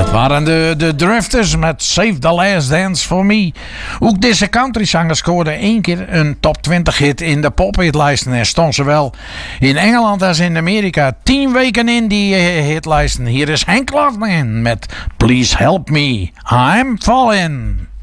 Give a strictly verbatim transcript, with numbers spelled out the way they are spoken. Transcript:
Dat waren de, de Drifters met Save the Last Dance for Me. Ook deze countryzanger scoorde één keer een top twintig hit in de pophitlijsten. En stond zowel in Engeland als in Amerika tien weken in die hitlijsten. Hier is Hank Lofman met Please Help Me, I'm Falling.